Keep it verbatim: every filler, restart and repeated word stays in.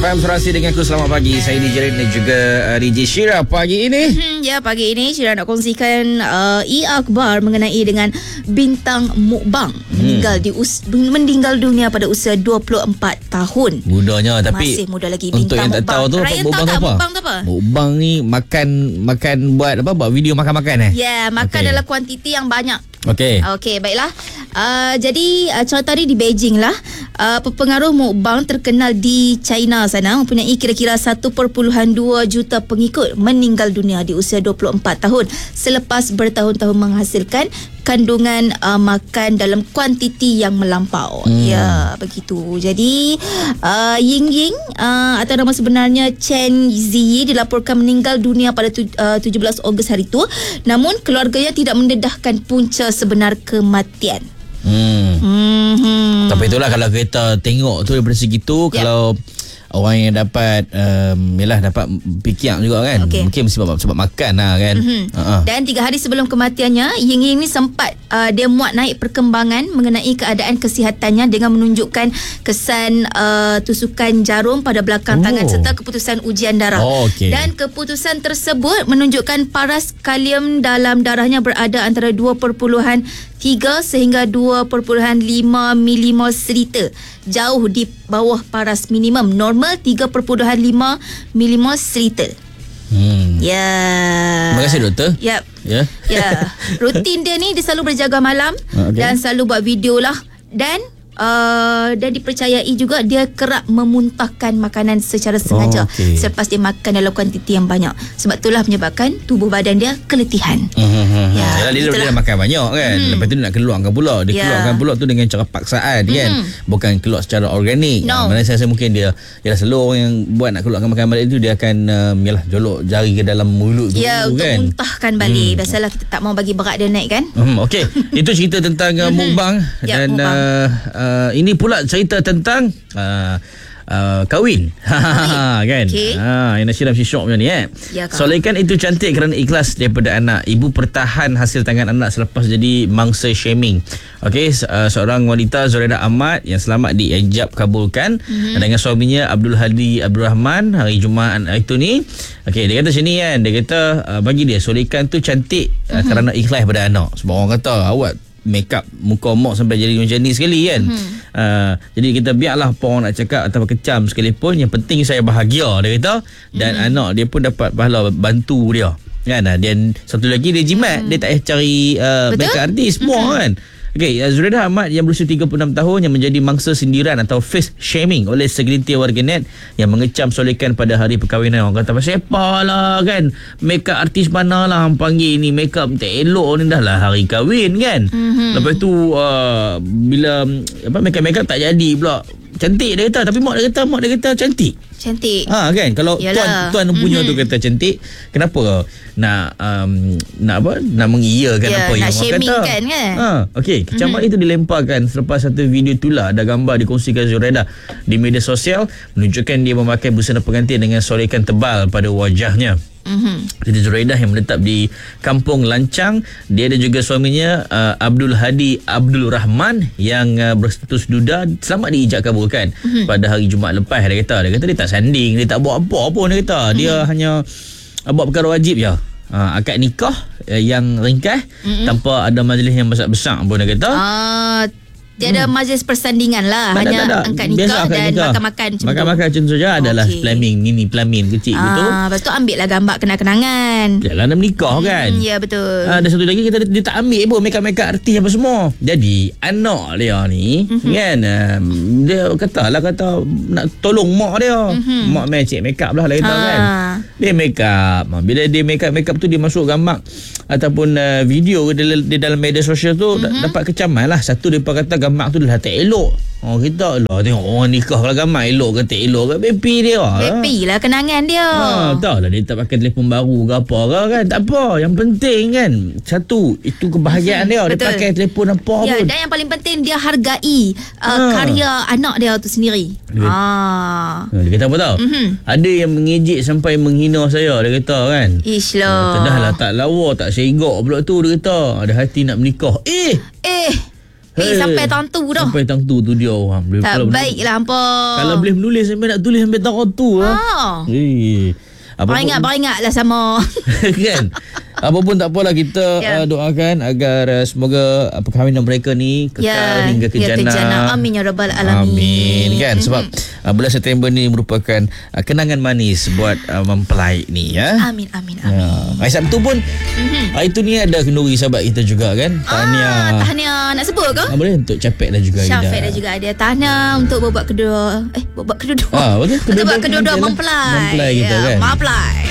F M Serasi dengan aku. Selamat pagi. Saya D J Rin dan juga uh, D J Syira pagi ini. Hmm, ya, pagi ini Syira nak kongsikan uh, ia akhbar mengenai dengan bintang mukbang hmm. meninggal di us- meninggal dunia pada usia dua puluh empat tahun. Mudanya tapi masih muda lagi. Untuk yang tak tahu tu, Ryan mukbang tahu tak apa? mukbang tu apa? Mukbang ni makan makan buat apa? Buat video makan-makan eh? Ya, yeah, makan okay. dalam kuantiti yang banyak. Okey. Okey, baiklah. Uh, jadi uh, contoh tadi di Beijing lah, uh, pengaruh mukbang terkenal di China sana mempunyai kira-kira satu perpuluhan dua juta pengikut meninggal dunia di usia dua puluh empat tahun selepas bertahun-tahun menghasilkan kandungan uh, makan dalam kuantiti yang melampau. Hmm. Ya, begitu. Jadi uh, Ying Ying uh, atau nama sebenarnya Chen Ziyi dilaporkan meninggal dunia pada tu, uh, tujuh belas Ogos hari itu. Namun keluarganya tidak mendedahkan punca sebenar kematian. Hmm. Hmm. Tapi itulah kalau kita tengok tu daripada segitu, yeah. Kalau orang yang dapat um, yalah dapat pikiak juga kan, okay. Mungkin sebab sebab makan lah kan. Mm-hmm. Uh-huh. Dan tiga hari sebelum kematiannya, Ying Ying ni sempat uh, dia muat naik perkembangan mengenai keadaan kesihatannya dengan menunjukkan kesan uh, tusukan jarum pada belakang oh. tangan serta keputusan ujian darah. Oh, okay. Dan keputusan tersebut menunjukkan paras kalium dalam darahnya berada antara dua perpuluhan tiga sehingga dua perpuluhan lima milimol liter, jauh di bawah paras minimum normal tiga perpuluhan lima milimol liter. Hmm. Ya. Terima kasih doktor. Yep. Ya. Ya. Rutin dia ni dia selalu berjaga malam okay. dan selalu buat video lah, dan Uh, dan dipercayai juga dia kerap memuntahkan makanan secara sengaja oh, okay. selepas dia makan dalam kuantiti yang banyak. Sebab itulah menyebabkan tubuh badan dia keletihan. Mm-hmm. Ya, Yalah, dia, dia dah makan banyak kan. Mm. Lepas tu dia nak keluarkan pula. Dia yeah. keluarkan pula tu dengan cara paksaan mm. kan. Bukan keluar secara organik. No. Mana saya rasa mungkin dia yalah, selalu orang yang buat nak keluarkan makanan balik tu dia akan um, yalah jolok jari ke dalam mulut tu ya, kan. untuk muntahkan balik. Mm. Biasalah kita tak mau bagi berat dia naik kan. Mm, Okey. Itu cerita tentang uh, mukbang. Ya, dan mukbang. Uh, uh, ini pula cerita tentang uh, Uh, kahwin kan okay. ha, yang Nasyirah mesti syok macam ni eh ya, Solekan itu cantik kerana ikhlas daripada anak. Ibu pertahan hasil tangan anak selepas jadi mangsa shaming. Okey, uh, seorang wanita Zuraidah Ahmad yang selamat diijab kabulkan mm-hmm. dengan suaminya Abdul Hadi Abdul Rahman hari Jumaat itu ni. Okey, dia kata sini kan, dia kata uh, bagi dia solekan tu cantik uh, mm-hmm. kerana ikhlas pada anak. Sebab orang kata awak make up muka mak sampai jadi macam ni sekali kan. Hmm. Uh, jadi kita biarlah apa orang nak cakap atau kecam sekalipun, yang penting saya bahagia, dia kata. Dan hmm. anak dia pun dapat pahala bantu dia kan. Dan satu lagi dia jimat, hmm. dia tak payah cari uh, make up artist semua hmm. kan. Okey, Zuraidah Ahmad yang berusia tiga puluh enam tahun yang menjadi mangsa sindiran atau face shaming oleh segelintir warganet yang mengecam solekan pada hari perkahwinan. Orang kata pasal apa lah kan, make up artis mana lah orang panggil ni, make up tak elok ni, dah lah hari kahwin kan. Mm-hmm. Lepas tu uh, bila apa make up make up tak jadi pula cantik dia kata. Tapi mak dia kata mak dia kata cantik. Cantik. Ha kan, kalau Yalah. tuan tuan punya mm-hmm. tu kata cantik, kenapa nak um, nak apa nak mengiyakan yeah, apa yang orang kata kan, kan? Ha okey, kecaman mm-hmm. itu dilemparkan selepas satu video itulah ada gambar dikongsikan Zuraidah di media sosial menunjukkan dia memakai busana pengantin dengan solekan tebal pada wajahnya. Mm-hmm. Jadi Zuraidah yang menetap di Kampung Lancang, dia dan juga suaminya uh, Abdul Hadi Abdul Rahman yang uh, berstatus duda selamat diijab kabulkan mm-hmm. pada hari Jumaat lepas. Dia kata dia kata dia tak sanding, dia tak buat apa pun, dia kata mm-hmm. dia hanya uh, buat perkara wajib je. Uh, akad nikah uh, yang ringkas mm-hmm. tanpa ada majlis yang besar-besar pun, dia kata. Ah, dia ada hmm. majlis persandingan lah. Tak, hanya tak, tak. angkat nikah Biasa, dan nikah. makan-makan macam makan-makan macam tu saja. Adalah okay. pelamin, mini pelamin kecil ah, gitu. Lepas tu ambil lah gambar kenang-kenangan. Yalah, nak menikah hmm, kan. Ya betul. Ada satu lagi kita dia tak ambil pun make-up-make artis apa semua. Jadi anak dia ni mm-hmm. kan um, dia katalah kata nak tolong mak dia. Mm-hmm. Mak main cek make-up lah, lah kata ah. kan. Dia make-up. Bila dia make-up-make up tu dia masuk gambar ataupun uh, video di, di dalam media sosial tu mm-hmm. dapat kecaman lah. Satu dia kata gambar tu dah tak elok. Oh kita lah tengok orang nikah kalau gambar elok ke tak elok ke, happy dia lah. Happy lah kenangan dia. Ha, tahu lah dia tak pakai telefon baru ke apa ke kan. Tak apa, yang penting kan satu itu kebahagiaan dia. Dia pakai telefon apa ya, pun. Dan yang paling penting dia hargai uh, ha. karya anak dia tu sendiri. Dia, ha. dia kata apa tahu? Mm-hmm. Ada yang mengejek sampai menghina saya, dia kata kan. Ish lah. Ha, dah lah tak lawa tak segak pula tu, dia kata ada hati nak menikah. Eh Eh Eh, sampai tang tu dah. Sampai tang tu tu dia orang. Boleh, Tak kalau baiklah hampa. Kalau boleh menulis sampai nak tulis sampai tang tu lah. Ha. Eh. Beringat, beringatlah sama. Kan? Apa pun tak apalah, kita yeah. uh, doakan agar uh, semoga uh, perkahwinan mereka ni kekal yeah. hingga ke yeah, jannah. Amin ya rabbal alamin. Amin. Kan? Sebab uh, bulan September ni merupakan uh, kenangan manis buat uh, mempelai ni ya. Amin amin amin. Ya. Hari Sabtu pun mm-hmm. hari tu ni ada kenduri sahabat kita juga kan. Tahniah. Ah, tahniah nak sebut ke? Ah, boleh untuk Capek dah juga Ida. Syafiq dah juga ada. Tahniah untuk babak kedua. Eh babak kedua. Ah, betul. Kedua babak kedua mempelai. Mempelai kita ya, kan. Mempelai.